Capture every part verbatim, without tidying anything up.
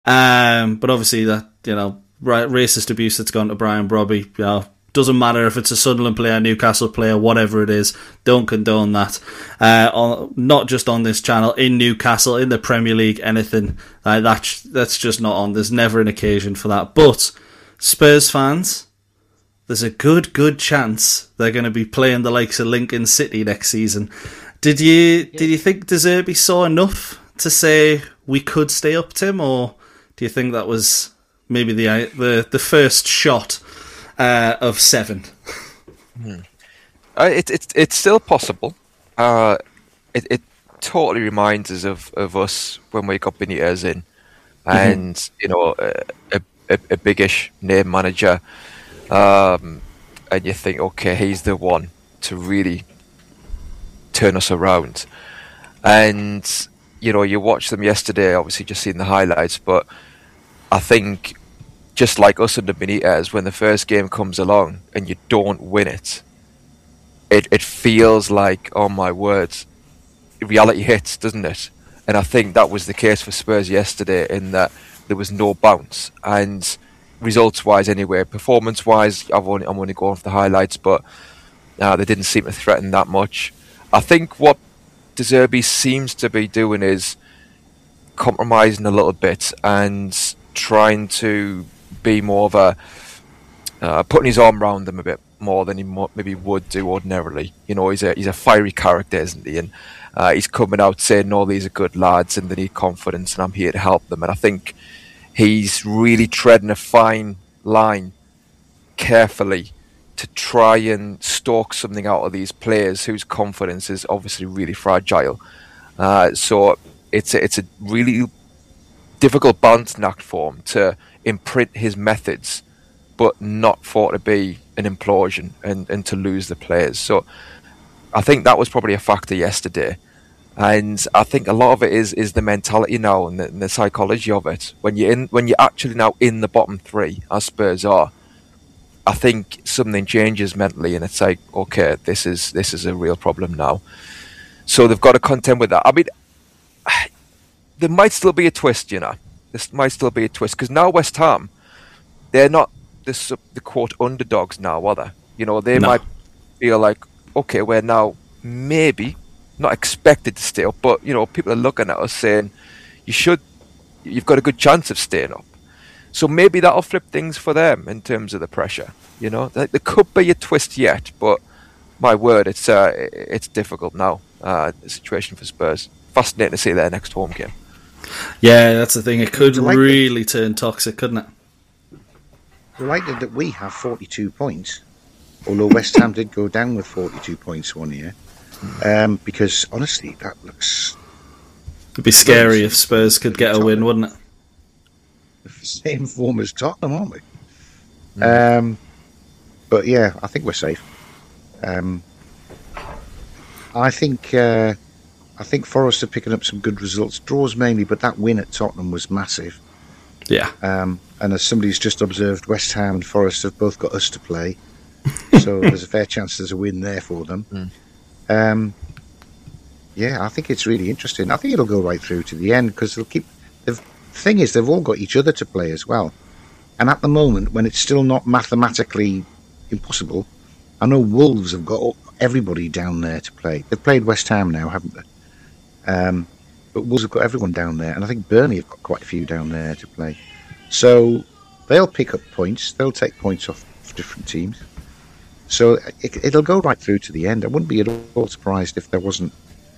Um, but obviously that, you know, racist abuse that's gone to Brian Brobby, you know, doesn't matter if it's a Sunderland player, Newcastle player, whatever it is, don't condone that. Uh, on, not just on this channel, in Newcastle, in the Premier League, anything. Uh, that, that's just not on. There's never an occasion for that. But Spurs fans, there's a good, good chance they're going to be playing the likes of Lincoln City next season. Did you yeah. did you think De Zerbi saw enough to say we could stay up, Tim, or do you think that was maybe the the, the first shot uh, of seven? Hmm. Uh, it, it, it's still possible. Uh, it, it totally reminds us of, of us when we got Benitez in, and mm-hmm. you know, a, a, a biggish name manager. Um, and you think, okay, he's the one to really turn us around. And, you know, you watched them yesterday, obviously just seen the highlights, but I think just like us under Benitez, when the first game comes along and you don't win it, it, it feels like, oh my words, reality hits, doesn't it? And I think that was the case for Spurs yesterday, in that there was no bounce. And results-wise anyway, performance-wise, I've only, I'm only going for the highlights, but uh, they didn't seem to threaten that much. I think what De Zerbi seems to be doing is compromising a little bit and trying to be more of a... Uh, putting his arm around them a bit more than he mo- maybe would do ordinarily. You know, he's a he's a fiery character, isn't he? And uh, he's coming out saying, no, these are good lads and they need confidence and I'm here to help them. And I think he's really treading a fine line carefully to try and stalk something out of these players whose confidence is obviously really fragile. Uh, so it's a, it's a really difficult balancing act for him to imprint his methods, but not for it to be an implosion and, and to lose the players. So I think that was probably a factor yesterday. And I think a lot of it is is the mentality now and the, and the psychology of it. When you're in, when you're actually now in the bottom three, as Spurs are, I think something changes mentally, and it's like, okay, this is this is a real problem now. So they've got to contend with that. I mean, there might still be a twist, you know. There might still be a twist because now West Ham, they're not the the quote underdogs now, are they? You know, they no. might feel like, okay, we're now maybe not expected to stay up, but you know, people are looking at us saying you should, you've got a good chance of staying up. So maybe that'll flip things for them in terms of the pressure. You know, there, there could be a twist yet, but my word, it's uh, it's difficult now. Uh, the situation for Spurs. Fascinating to see their next home game. Yeah, that's the thing. It could really turn toxic, couldn't it? Delighted that we have forty-two points, although West Ham did go down with forty-two points one year. Um, because honestly, that looks... It'd be scary if Spurs could get a win, wouldn't it? The same form as Tottenham, aren't we? Mm. Um, but yeah, I think we're safe. Um, I think uh, I think Forest are picking up some good results, draws mainly, but that win at Tottenham was massive. Yeah. Um, and as somebody's just observed, West Ham and Forest have both got us to play, so there's a fair chance there's a win there for them. Mm. Um, yeah, I think it's really interesting. I think it'll go right through to the end because they'll keep. The thing is, they've all got each other to play as well. And at the moment, when it's still not mathematically impossible, I know Wolves have got everybody down there to play. They've played West Ham now, haven't they? Um, but Wolves have got everyone down there, and I think Burnley have got quite a few down there to play. So they'll pick up points. They'll take points off different teams. So it, it'll go right through to the end. I wouldn't be at all surprised if there wasn't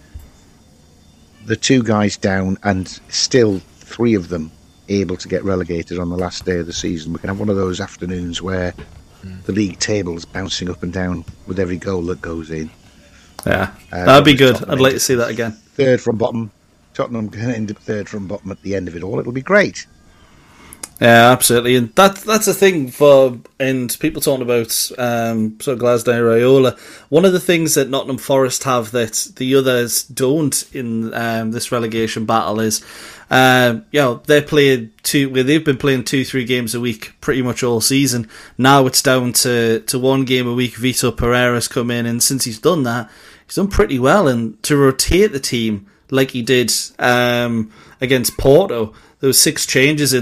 the two guys down and still three of them able to get relegated on the last day of the season. We can have one of those afternoons where mm. the league table is bouncing up and down with every goal that goes in. Yeah, uh, that'd be good. Tottenham I'd like to see that again. Third from bottom. Tottenham can end up third from bottom at the end of it all. It'll be great. Yeah, absolutely, and that that's the thing for and people talking about um, sort of Glasgow Raiola. One of the things that Nottingham Forest have that the others don't in um, this relegation battle is, um, you know, they're playing two. Well, they've been playing two, three games a week pretty much all season. Now it's down to, to one game a week. Vito Pereira's come in, and since he's done that, he's done pretty well. And to rotate the team like he did um, against Porto. there was six changes in